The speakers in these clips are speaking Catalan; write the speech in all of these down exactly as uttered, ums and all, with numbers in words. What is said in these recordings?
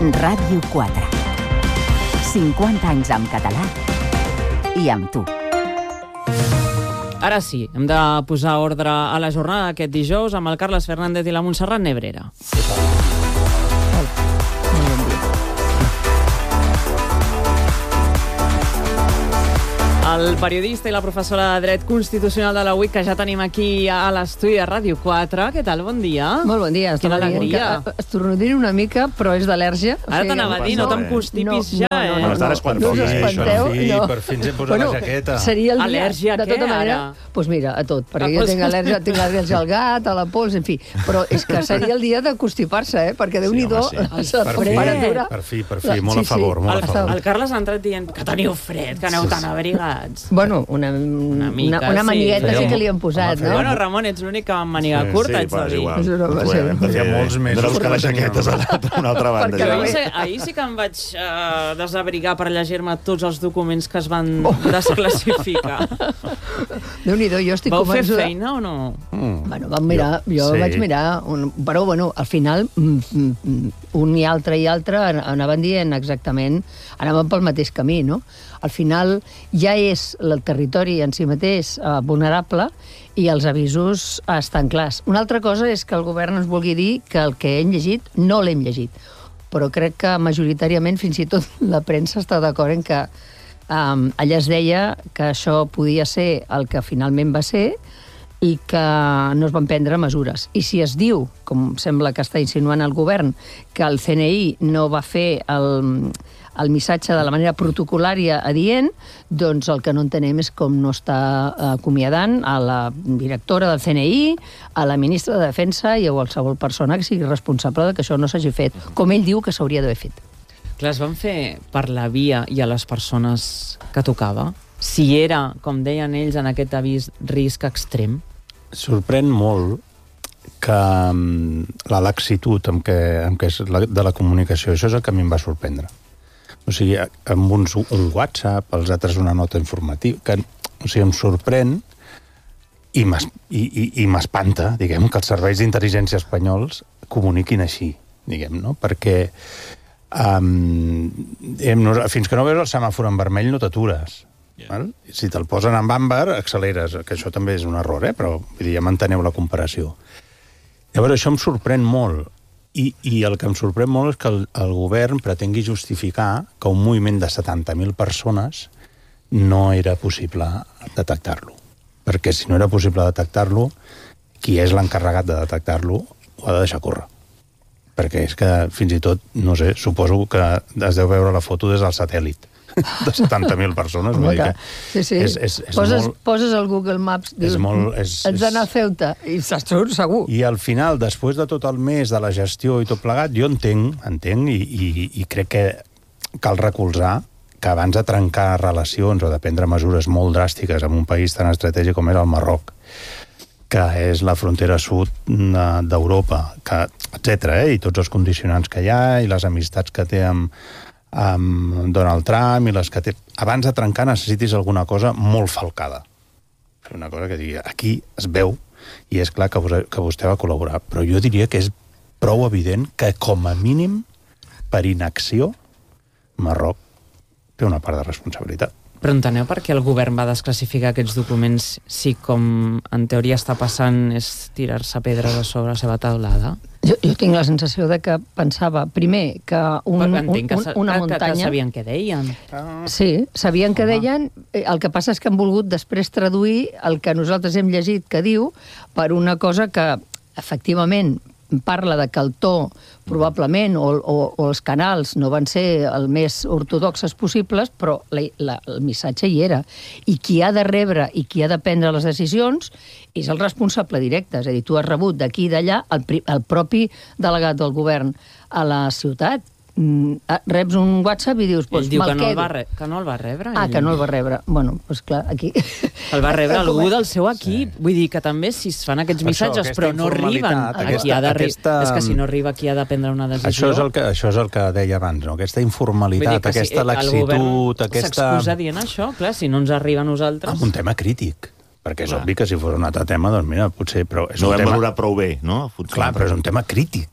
Ràdio quatre. cinquanta anys en català i amb tu. Ara sí, hem de posar ordre a la jornada d'aquest dijous amb el Carles Fernández i la Montserrat Nebrera. El periodista i la professora de Dret Constitucional de la U I C, que ja tenim aquí a l'estudi de Ràdio quatre. Què tal? Bon dia. Molt bon dia. Quina alegria. Estornudint una mica, però és d'al·lèrgia. Ara t'anava a dir, no te'n constipis ja, eh? No, no, no, no us espanteu. Per fi ens hem posat la jaqueta. Seria el dia, Al·lèrgia de tota manera. Doncs mira, a tot, perquè jo tinc al·lèrgia, tinc al·lèrgia al gat, a la pols, en fi. Però és que seria el dia de constipar-se, eh? Perquè Déu-n'hi-do, la temperatura... Per fi, per fi, molt a favor, molt a favor. El Carles ha entrat dient que teniu fred, que aneu tan abrigats. Bueno, una, una, mica, una, una manigueta sí, sí que li han posat, home, no? Bueno, Ramon, ets l'únic que amb maniga curta, sí, ets de dir. És una cosa. Feia molts mesos que la jaqueta s'ha anat a una altra banda. Perquè Ahir, sí, ahir sí que em vaig uh, desabrigar per llegir-me tots els documents que es van oh. desclassificar. Déu-n'hi-do, jo estic Vau convençuda... fer feina o no? Mm. Bueno, vam mirar, jo, jo sí. vaig mirar, un, però bueno, al final un i altre i altre anaven dient exactament, anaven pel mateix camí, no? Al final ja és el territori en si mateix eh, vulnerable i els avisos estan clars. Una altra cosa és que el govern ens vulgui dir que el que hem llegit no l'hem llegit, però crec que majoritàriament fins i tot la premsa està d'acord en que um, allà es deia que això podia ser el que finalment va ser i que no es van prendre mesures. I si es diu, com sembla que està insinuant el govern, que el C N I no va fer el, el missatge de la manera protocolària adient, doncs el que no entenem és com no està acomiadant a la directora del C N I, a la ministra de Defensa i a qualsevol persona que sigui responsable de que això no s'hagi fet, com ell diu que s'hauria d'haver fet. Clar, es van fer per la via i a les persones que tocava? Si era, com deien ells, en aquest avís risc extrem? Sorprèn molt que la laxitud amb què, amb què és la, de la comunicació, això és el que a mi em va sorprendre. O sigui, amb uns un WhatsApp, els altres una nota informativa, que o sigui, em sorprèn i m'espanta, diguem, que els serveis d'intel·ligència espanyols comuniquin així, diguem, no? Perquè um, fins que no veus el semàfor en vermell no t'atures. Yeah. Si te'l posen en àmbar, acceleres, que això també és un error, eh? Però vull dir, ja manteneu la comparació. Llavors, això em sorprèn molt, i, i el que em sorprèn molt és que el, el govern pretengui justificar que un moviment de setanta mil persones no era possible detectar-lo. Perquè si no era possible detectar-lo, qui és l'encarregat de detectar-lo ho ha de deixar córrer. Perquè és que, fins i tot, no sé, suposo que es deu veure la foto des del satèl·lit de setanta mil persones. Vull dir que sí, sí. És, és, és poses, molt, poses el Google Maps, dius, molt, és, ens és... anar a Ceuta, i surt segur. I al final, després de tot el mes de la gestió i tot plegat, jo entenc, entenc i, i, i crec que cal recolzar que abans de trencar relacions o de prendre mesures molt dràstiques en un país tan estratègic com era el Marroc, que és la frontera sud d'Europa, etcètera, eh? I tots els condicionants que hi ha i les amistats que té amb amb Donald Trump i les que té... Abans de trencar necessitis alguna cosa molt falcada. Una cosa que digui, aquí es veu i és clar que vostè, que vostè va col·laborar. Però jo diria que és prou evident que, com a mínim, per inacció, Marroc té una part de responsabilitat. Però enteneu per què el govern va desclassificar aquests documents si, com en teoria està passant, és tirar-se pedres a sobre la seva taulada? Jo, jo tinc la sensació de que pensava, primer, que, un, un, que un, una que, muntanya... Que sabien què deien. Sí, sabien què deien. El que passa és que han volgut després traduir el que nosaltres hem llegit que diu per una cosa que, efectivament, parla de que el to, probablement, o, o, o els canals no van ser el més ortodoxes possibles, però la, la, el missatge hi era. I qui ha de rebre i qui ha de prendre les decisions és el responsable directe. És a dir, tu has rebut d'aquí i d'allà el, el propi delegat del govern a la ciutat. Reps un WhatsApp i dius... Ell diu que no, el va re... que no el va rebre. Ah, que no el va rebre. Bueno, doncs clar, aquí... El va rebre algú del seu equip. Sí. Vull dir que també si es fan aquests missatges això, però no arriben a qui ha d'arribar... Aquesta... És que si no arriba qui ha de prendre una decisió... Això és el que, això és el que deia abans, no? Aquesta informalitat, aquesta si laxitud, aquesta... S'excusa dient això, clar, si no ens arriba a nosaltres... Amb un tema crític. Perquè és clar. Obvi que si fos un altre tema, doncs mira, potser... Però és no un vam tema... valorar prou bé, no? Clar, però és un tema crític.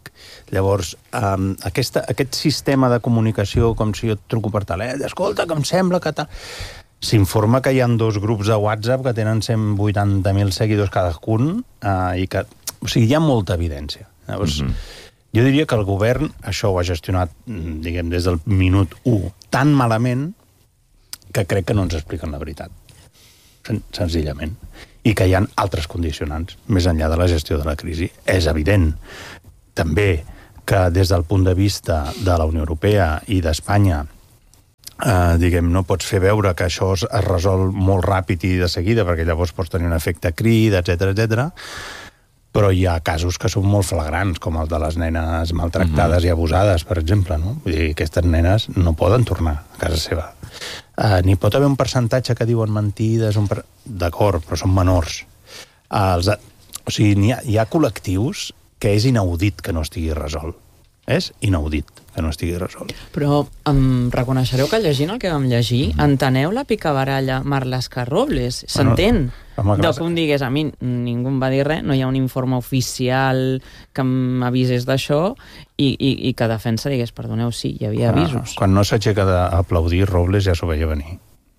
Llavors, um, aquesta, aquest sistema de comunicació, com si jo et truco per telèfon, escolta, que em sembla que tal... S'informa que hi ha dos grups de WhatsApp que tenen cent vuitanta mil seguidors cadascun uh, i que... O sigui, hi ha molta evidència. Llavors, mm-hmm. jo diria que el govern això ho ha gestionat, diguem, des del minut u tan malament que crec que no ens expliquen la veritat. Sen- senzillament. I que hi ha altres condicionants, més enllà de la gestió de la crisi. És evident, també, que des del punt de vista de la Unió Europea i d'Espanya, eh, diguem, no pots fer veure que això es, es resol molt ràpid i de seguida, perquè llavors pots tenir un efecte crida, etcètera, etcètera. Però hi ha casos que són molt flagrants, com el de les nenes maltractades mm-hmm. i abusades, per exemple, no? Vull dir, aquestes nenes no poden tornar a casa seva. Uh, ni pot haver un percentatge que diuen mentides, un per... d'acord, però són menors. Uh, els... O sigui, hi ha, hi ha col·lectius que és inaudit que no estigui resolt. És inaudit que no estigui resolt. Però em reconeixereu que llegint el que vam llegir, mm-hmm. enteneu la picabaralla Marlaska Robles? S'entén? Bueno, de com digués, a mi ningú em va dir res, no hi ha un informe oficial que m'avisés d'això i, i, i que defensa digués, perdoneu, sí, hi havia avisos. Quan no s'aixeca d'aplaudir, Robles ja s'ho veia venir.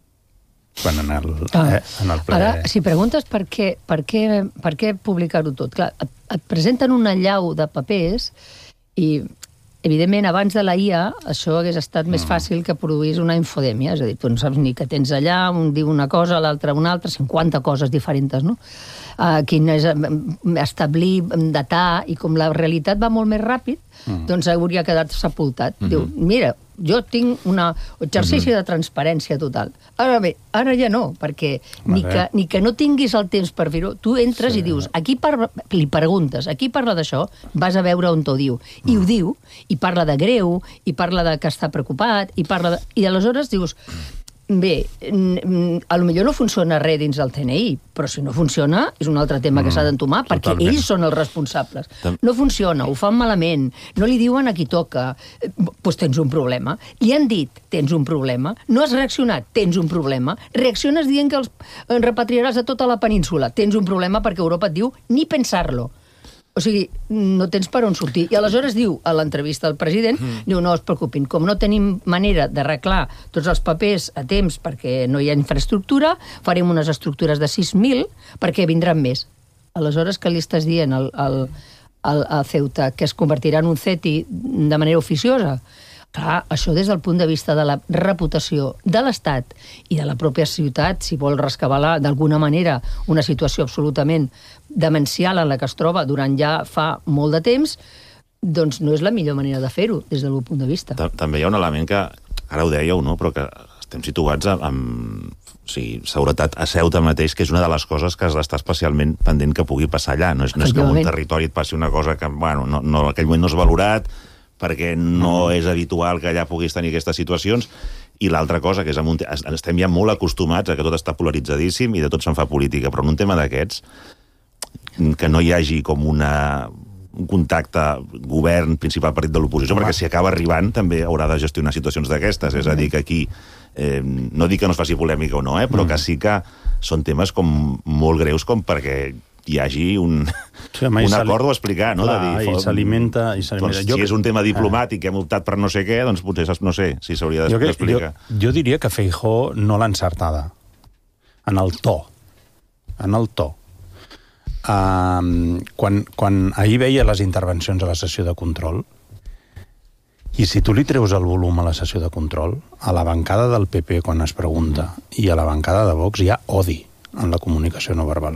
Quan en el, ah. eh, en el ple... Ara, si preguntes per què, per què, per què publicar-ho tot, clar, et, et presenten una llau de papers i, evidentment, abans de la I A, això hagués estat mm. més fàcil que produís una infodèmia, és a dir, tu no saps ni què tens allà, un diu una cosa, l'altre una altra, cinquanta coses diferents, no? Uh, quin és establir, datar, i com la realitat va molt més ràpid, mm. doncs hauria quedat sepultat. Mm-hmm. Diu, mira, jo tinc un exercici mm-hmm. de transparència total. Ara bé, ara ja no, perquè ni que, ni que no tinguis el temps per fer-ho, tu entres sí. i dius, aquí parla, li preguntes, aquí parla d'això, vas a veure on t'ho diu. I mm. ho diu, i parla de greu, i parla de que està preocupat, i parla de... I aleshores dius, bé, a lo millor no funciona res dins del C N I, però si no funciona és un altre tema que s'ha d'entomar, perquè totalment. Ells són els responsables. No funciona, ho fan malament, no li diuen a qui toca, doncs tens un problema. Li han dit, tens un problema, no has reaccionat, tens un problema, reacciones dient que els repatriaràs a tota la península, tens un problema perquè Europa et diu ni pensar-lo. O sigui, no tens per on sortir. I aleshores diu, a l'entrevista del president, mm. diu, no es preocupin, com no tenim manera d'arreglar tots els papers a temps perquè no hi ha infraestructura, farem unes estructures de sis mil perquè vindran més. Aleshores, què li estàs dient al, al, al, al Ceuta? Que es convertirà en un C E T I de manera oficiosa? Clar, això des del punt de vista de la reputació de l'Estat i de la pròpia ciutat, si vol rescabalar d'alguna manera una situació absolutament demencial en la que es troba durant ja fa molt de temps, doncs no és la millor manera de fer-ho des del meu punt de vista. També hi ha un element que, ara ho dèieu, no? Però que estem situats amb o sigui, seguretat a Ceuta mateix, que és una de les coses que has d'estar especialment pendent que pugui passar allà. No és, no és que en un territori et passi una cosa que, bueno, no, no, en aquell moment no és valorat, perquè no és habitual que allà puguis tenir aquestes situacions, i l'altra cosa, que és un, estem ja molt acostumats a que tot està polaritzadíssim i de tot se'n fa política, però en un tema d'aquests, que no hi hagi com una, un contacte govern, principal partit de l'oposició, perquè si acaba arribant també haurà de gestionar situacions d'aquestes, és a dir, que aquí, eh, no dic que no es faci polèmica o no, eh, però que sí que són temes com molt greus com perquè hi hagi un, sí, home, un acord o explicar, no? Clar, de dir, i s'alimenta... Doncs, si és un tema diplomàtic que hem optat per no sé què, doncs potser, no sé, si s'hauria d'explicar. Jo, jo diria que Feijóo no l'ha encertada. En el to. En el to. Um, quan, quan ahir veia les intervencions a la sessió de control, i si tu li treus el volum a la sessió de control, a la bancada del P P, quan es pregunta, i a la bancada de Vox, hi ha odi en la comunicació no verbal.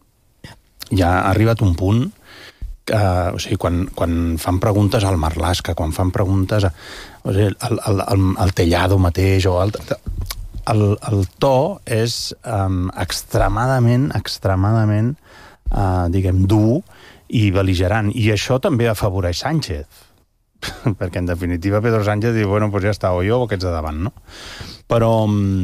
Ja ha arribat un punt que, o sigui, quan, quan fan preguntes al Marlaska, quan fan preguntes a, o sigui, al, al, al, al Tellado mateix, o al, el, el to és um, extremadament, extremadament, uh, diguem, dur i bel·ligerant. I això també afavoreix Sánchez. Perquè, en definitiva, Pedro Sánchez diu, bueno, pues ja està, o jo o aquests de davant, no? Però...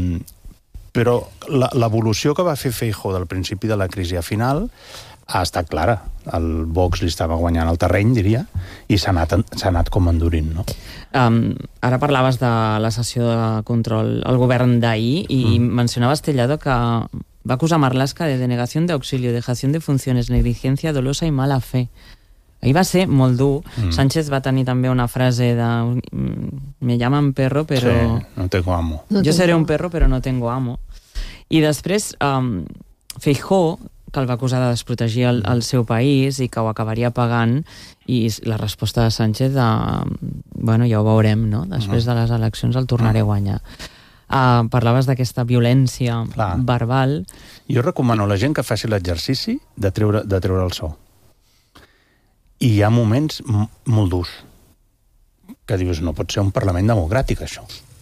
Però l'evolució que va fer Feijóo del principi de la crisi a final ha estat clara. El Vox li estava guanyant el terreny, diria, i s'ha anat, s'ha anat com endurint, no? Um, ara parlaves de la sessió de control al govern d'ahir i mm. mencionaves, Tellado, que va acusar Marlaska de denegación de auxilio, dejación de funciones, negligencia dolosa y mala fe. Ahir va ser molt dur. Mm. Sánchez va tenir també una frase de me llaman perro, però... Sí, no tengo amo. No jo seré un perro, però no tengo amo. I després, um, Feijóo, que el va acusar de desprotegir el, el seu país i que ho acabaria pagant, i la resposta de Sánchez de, bueno, ja ho veurem, no? Després de les eleccions el tornaré a guanyar. Uh, parlaves d'aquesta violència Clar. verbal. Jo recomano a la gent que faci l'exercici de treure, de treure el so. I hi ha moments molt durs que dius, no pot ser un Parlament democràtic, això.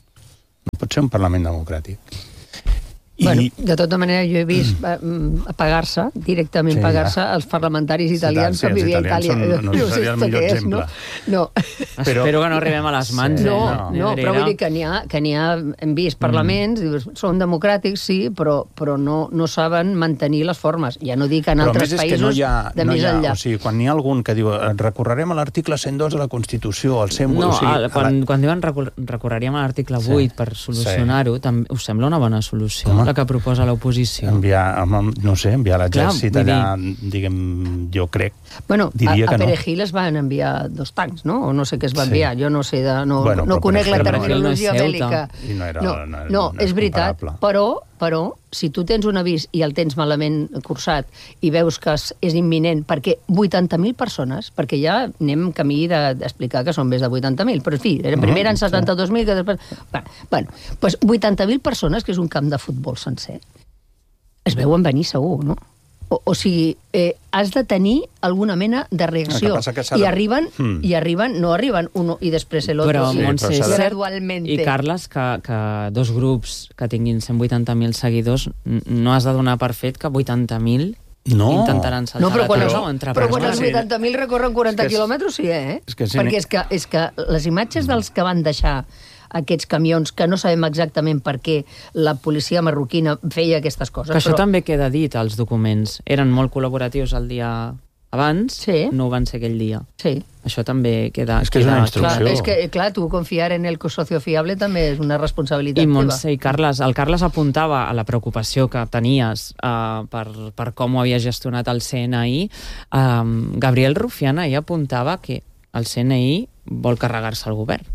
No pot ser un Parlament democràtic. I... Bueno, de tota manera, jo he vist apagar-se, directament sí, apagar-se ja. els parlamentaris italians sí, que vivia a Itàlia. Són, no, no seria el millor és, exemple. No? No. Però... Espero que no arribem a les mans. Sí, no, eh? no, no però vull dir que n'hi ha, que n'hi ha, hem vist parlaments, mm. dius, són democràtics, sí, però, però no, no saben mantenir les formes. Ja no dic en però altres països no ha, de no més ha, enllà. O sigui, quan n'hi ha algun que diu recorrerem a l'article cent dos de la Constitució, al cent vuit... No, o sigui, el, quan, la... quan diuen recor recorreríem a l'article vuit sí, per solucionar-ho, sí. us sembla una bona solució? Home. La que proposa l'oposició. Enviar, no sé, enviar l'exèrcit allà, diguem, jo crec, bueno, diria a, a que no. A Perejil es van enviar dos tancs, no? O no sé què es va enviar, sí. jo no sé, de, no, bueno, no conec la terminologia no bèl·lica. I no, era, no, no, no, no és, és veritat, però, però si tu tens un avís i el tens malament cursat i veus que és imminent, perquè vuitanta mil persones, perquè ja anem camí d'explicar que són més de vuitanta mil, però en fi, primer eren setanta-dos mil, que després... Bueno, doncs vuitanta mil persones, que és un camp de futbol sencer, es veuen venir segur, no? O, o sigui, eh, has de tenir alguna mena de reacció. Que que I arriben, hmm. i arriben, no arriben uno i després l'altre. Però, sí, Montse, però és gradualment. I, Carles, que, que dos grups que tinguin cent vuitanta mil seguidors, no has de donar per fet que vuitanta mil no. intentaran saltar no, però quan la els, o entrar però per quan els vuitanta mil recorren quaranta quilòmetres, sí, eh? És que sí, Perquè és que, és que les imatges dels que van deixar aquests camions, que no sabem exactament per què la policia marroquina feia aquestes coses. Que això però... també queda dit als documents. Eren molt col·laboratius el dia abans, sí. no ho van ser aquell dia. Sí. Això també queda... És que és una instrucció. Clar, és que, clar, tu confiar en el socio fiable també és una responsabilitat I teva. Montse i Carles, el Carles apuntava a la preocupació que tenies uh, per, per com ho havia gestionat el C N I. Um, Gabriel Rufián ahir apuntava que el C N I vol carregar-se el govern.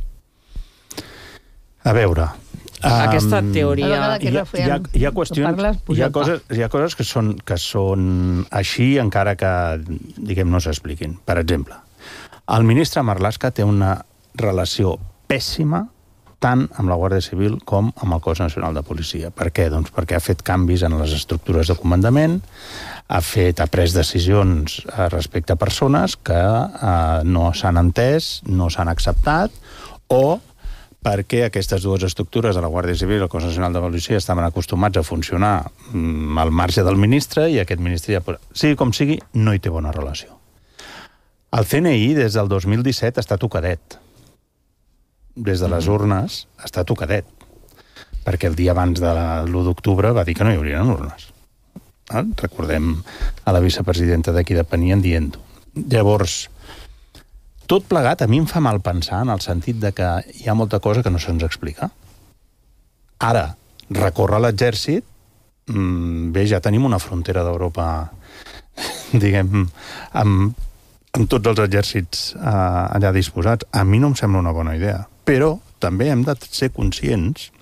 A veure... Aquesta teoria... Hi ha, hi ha, hi ha qüestions, parles, hi ha coses, hi ha coses que són, que són així encara que, diguem, no s'expliquin. Per exemple, el ministre Marlaska té una relació pèssima tant amb la Guàrdia Civil com amb el Cos Nacional de Policia. Per què? Doncs perquè ha fet canvis en les estructures de comandament, ha fet, ha pres decisions respecte a persones que eh, no s'han entès, no s'han acceptat, o perquè aquestes dues estructures de la Guàrdia Civil i el Cos Nacional de Policia estaven acostumats a funcionar al marge del ministre i aquest ministre ja... Sigui com sigui, no hi té bona relació. El C N I, des del dos mil disset, està tocadet. Des de les urnes, està tocadet. Perquè el dia abans de l'u d'octubre va dir que no hi haurien urnes. Eh? Recordem a la vicepresidenta d'aquí depenien dient-ho. Llavors... Tot plegat a mi em fa mal pensar en el sentit de que hi ha molta cosa que no se'ns explica. Ara, recórrer l'exèrcit, bé, ja tenim una frontera d'Europa, diguem, amb, amb tots els exèrcits eh, allà disposats. A mi no em sembla una bona idea. Però també hem de ser conscients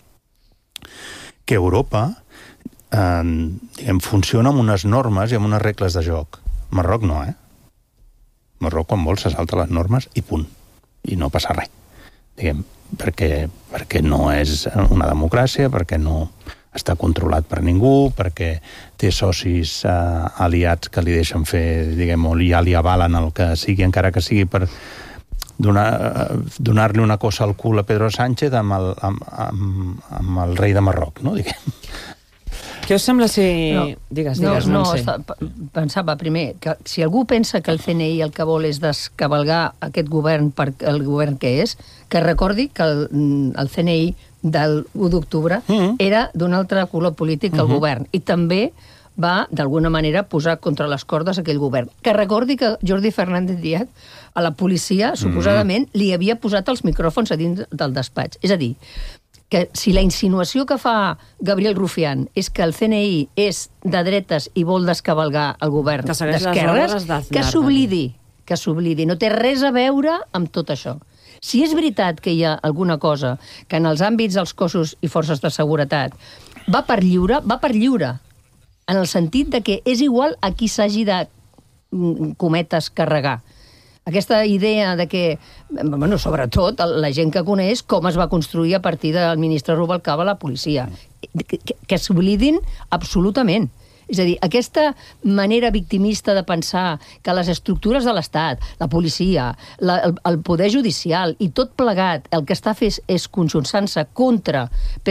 que Europa eh, diguem, funciona amb unes normes i amb unes regles de joc. Marroc no, eh? Marroc, quan vol, se salta les normes i punt. I no passa res. Diguem, perquè, perquè no és una democràcia, perquè no està controlat per ningú, perquè té socis eh, aliats que li deixen fer, diguem, o ja li avalen el que sigui, encara que sigui per donar, donar-li una cosa al cul a Pedro Sánchez amb el, amb, amb, amb el rei de Marroc, no? Diguem. Què us sembla si... No, digues, digues, no, no, no sé. està, pensava primer que si algú pensa que el C N I el que vol és descabalgar aquest govern per el govern que és, que recordi que el, el C N I del u d'octubre mm-hmm. era d'un altre color polític que el mm-hmm. govern, i també va, d'alguna manera, posar contra les cordes aquell govern. Que recordi que Jordi Fernández Díaz a la policia, suposadament, mm-hmm. li havia posat els micròfons a dins del despatx. És a dir, que si la insinuació que fa Gabriel Rufián és que el C N I és de dretes i vol descabalgar el govern d'esquerres, que s'oblidi, que s'oblidi. No té res a veure amb tot això. Si és veritat que hi ha alguna cosa que en els àmbits dels cossos i forces de seguretat va per lliure, va per lliure, en el sentit de que és igual a qui s'hagi de, cometes, carregar. Aquesta idea de que, bueno, sobretot, la gent que coneix com es va construir a partir del ministre Rubalcaba la policia, que, que, que s'oblidin absolutament. És a dir, aquesta manera victimista de pensar que les estructures de l'Estat, la policia, la, el, el poder judicial i tot plegat, el que està fent és conjunsant-se contra